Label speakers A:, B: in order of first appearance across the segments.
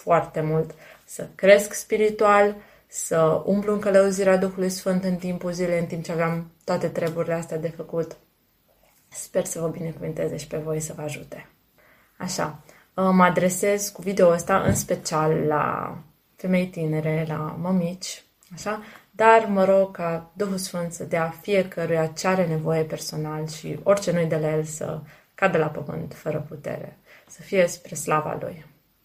A: foarte mult să cresc spiritual, să umblu în călăuzirea Duhului Sfânt în timpul zilei, în timp ce aveam toate treburile astea de făcut. Sper să vă binecuvânteze și pe voi, să vă ajute. Așa, mă adresez cu video ăsta în special la femei tinere, la mămici, așa, dar mă rog ca Duhul Sfânt să dea fiecăruia ce are nevoie personal și orice nu-i de la el să cadă la pământ fără putere, să fie spre slava Lui.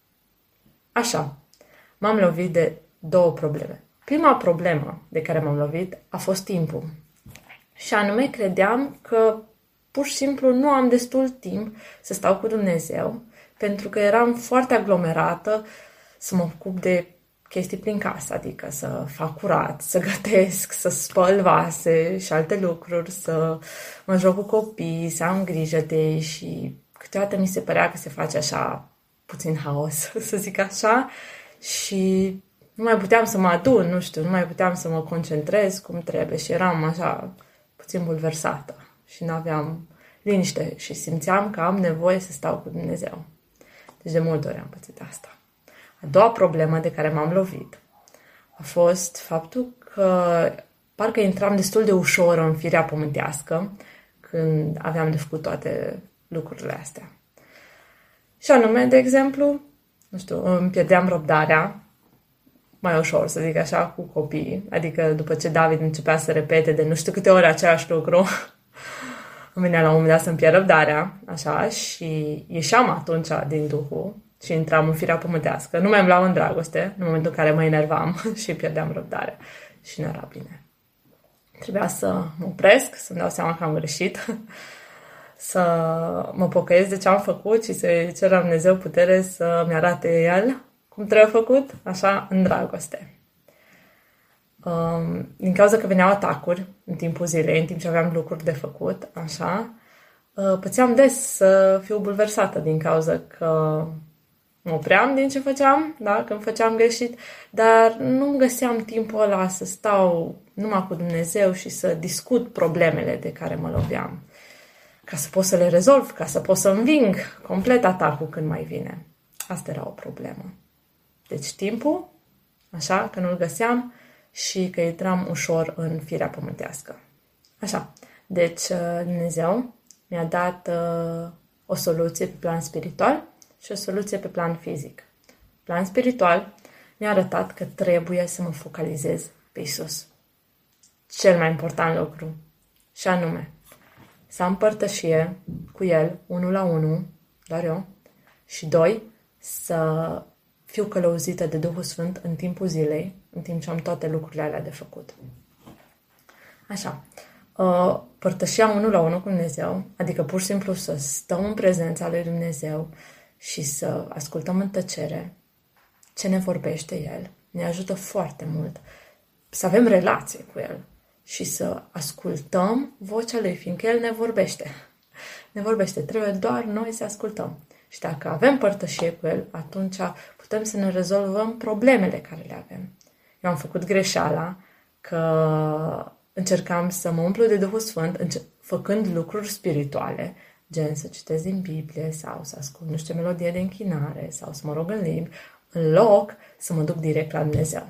A: Așa, m-am lovit de două probleme. Prima problemă de care m-am lovit a fost timpul. Și anume, credeam că pur și simplu nu am destul timp să stau cu Dumnezeu, pentru că eram foarte aglomerată să mă ocup de chestii prin casă, adică să fac curat, să gătesc, să spăl vase și alte lucruri, să mă joc cu copii, să am grijă de ei și câteodată mi se părea că se face așa puțin haos, să zic așa, și nu mai puteam să mă adun, nu mai puteam să mă concentrez cum trebuie și eram așa puțin bulversată și nu aveam liniște și simțeam că am nevoie să stau cu Dumnezeu. Deci de multe ori am pățit asta. A doua problemă de care m-am lovit a fost faptul că parcă intram destul de ușor în firea pământească când aveam de făcut toate lucrurile astea. Și anume, de exemplu, îmi pierdeam răbdarea mai ușor, să zic așa, cu copiii. Adică după ce David începea să repete de nu știu câte ori același lucru, îmi venea la un moment dat să-mi pierd răbdarea, așa, și ieșeam atunci din Duhul și intram în firea pământească. Nu mai îmi luam în dragoste, în momentul în care mă enervam și pierdeam răbdarea. Și nu era bine. Trebuia să mă opresc, să-mi dau seama că am greșit, să mă pocăiesc de ce am făcut și să-i cer la Dumnezeu putere să-mi arate El cum trebuie făcut, așa, în dragoste. Din cauza că veneau atacuri în timpul zilei, în timp ce aveam lucruri de făcut, așa, pățeam des să fiu bulversată din cauza că mă opream din ce făceam, da, când făceam greșit, dar nu găseam timpul ăla să stau numai cu Dumnezeu și să discut problemele de care mă loveam, ca să pot să le rezolv, ca să pot să înving complet atacul când mai vine. Asta era o problemă. Deci timpul, așa, că nu-l găseam și că intram ușor în firea pământească. Așa, deci Dumnezeu mi-a dat o soluție pe plan spiritual și o soluție pe plan fizic. Plan spiritual mi-a arătat că trebuie să mă focalizez pe Isus. Cel mai important lucru. Și anume, să am părtășie cu El, 1 la 1, doar eu, și 2, să fiu călăuzită de Duhul Sfânt în timpul zilei, în timp ce am toate lucrurile alea de făcut. Așa, părtășia 1 la 1 cu Dumnezeu, adică pur și simplu să stăm în prezența lui Dumnezeu și să ascultăm în tăcere ce ne vorbește El, ne ajută foarte mult să avem relație cu El și să ascultăm vocea Lui, fiindcă El ne vorbește. Ne vorbește, trebuie doar noi să ascultăm. Și dacă avem părtășie cu El, atunci putem să ne rezolvăm problemele care le avem. Eu am făcut greșeala că încercam să mă umplu de Duhul Sfânt făcând lucruri spirituale, gen să citesc din Biblie sau să ascult nu știu melodie de închinare sau să mă rog în limbi, în loc să mă duc direct la Dumnezeu.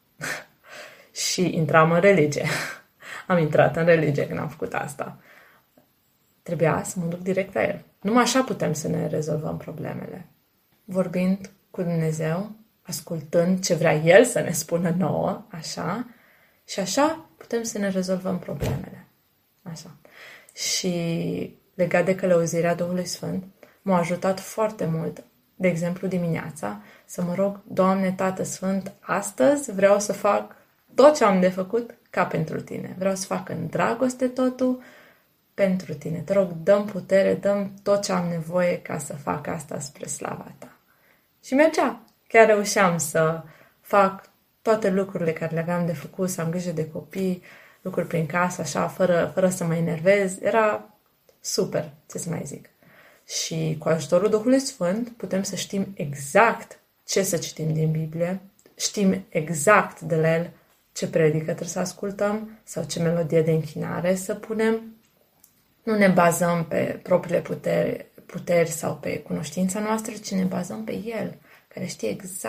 A: Și intram în religie. Am intrat în religie când am făcut asta. Trebuia să mă duc direct la El. Numai așa putem să ne rezolvăm problemele. Vorbind cu Dumnezeu, ascultând ce vrea El să ne spună nouă, așa, și așa putem să ne rezolvăm problemele. Așa. Și legat de călăuzirea Duhului Sfânt, m-a ajutat foarte mult, de exemplu dimineața, să mă rog, Doamne, Tată Sfânt, astăzi vreau să fac tot ce am de făcut ca pentru Tine. Vreau să fac în dragoste totul pentru Tine. Te rog, dă-mi putere, dă-mi tot ce am nevoie ca să fac asta spre slava Ta. Și mergea. Chiar reușeam să fac toate lucrurile care le aveam de făcut, să am grijă de copii, lucruri prin casă, așa, fără să mă enervez. Era super, ce să mai zic. Și cu ajutorul Duhului Sfânt putem să știm exact ce să citim din Biblie, știm exact de la El ce predică trebuie să ascultăm sau ce melodie de închinare să punem. Nu ne bazăm pe propriile puteri sau pe cunoștința noastră, ci ne bazăm pe El, care știe exact